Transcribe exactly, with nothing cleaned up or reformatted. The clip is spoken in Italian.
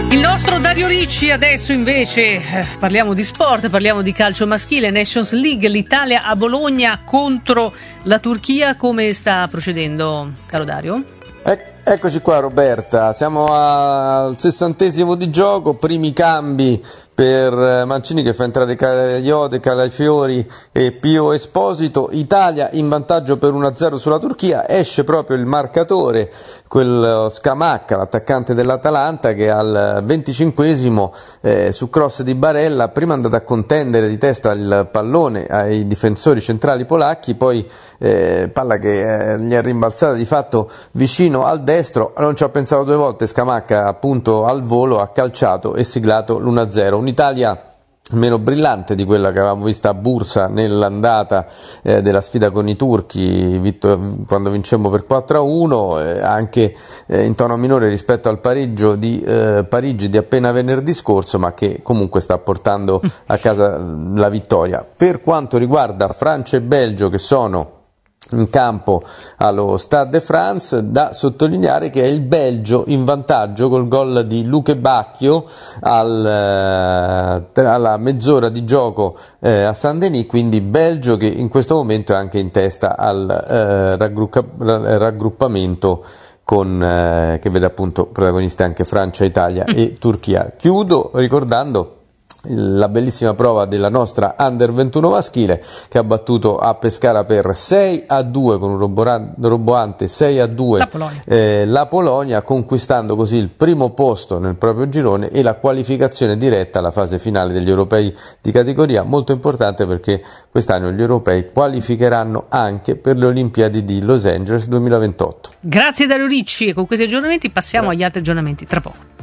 Il nostro Dario Ricci. Adesso invece eh, parliamo di sport, parliamo di calcio maschile, Nations League, l'Italia a Bologna contro la Turchia. Come sta procedendo, caro Dario? Ec- eccoci qua Roberta, siamo al sessantesimo di gioco, primi cambi per Mancini che fa entrare Cagliote, Calafiori e Pio Esposito. Italia in vantaggio per uno a zero sulla Turchia, esce proprio il marcatore, quel Scamacca, l'attaccante dell'Atalanta, che al venticinquesimo eh, su cross di Barella prima è andato a contendere di testa il pallone ai difensori centrali polacchi, poi eh, palla che eh, gli è rimbalzata di fatto vicino al destro, non ci ha pensato due volte Scamacca, appunto al volo ha calciato e siglato l'uno a zero. Un'Italia meno brillante di quella che avevamo vista a Bursa nell'andata eh, della sfida con i turchi, vitto, quando vincemmo per quattro a uno, eh, anche eh, in tono minore rispetto al pareggio di eh, Parigi di appena venerdì scorso, ma che comunque sta portando a casa la vittoria. Per quanto riguarda Francia e Belgio, che sono in campo allo Stade de France, da sottolineare che è il Belgio in vantaggio col gol di Luque Bacchio al, eh, alla mezz'ora di gioco eh, a Saint-Denis, quindi Belgio che in questo momento è anche in testa al eh, raggruppa, raggruppamento con, eh, che vede appunto protagonisti anche Francia, Italia e Turchia. Chiudo ricordando la bellissima prova della nostra Under ventuno maschile, che ha battuto a Pescara per sei a due con un roboante sei a due la Polonia. Eh, la Polonia, conquistando così il primo posto nel proprio girone e la qualificazione diretta alla fase finale degli europei di categoria, molto importante perché quest'anno gli europei qualificheranno anche per le Olimpiadi di Los Angeles duemilaventotto. Grazie Dario Ricci, e con questi aggiornamenti passiamo agli altri aggiornamenti tra poco.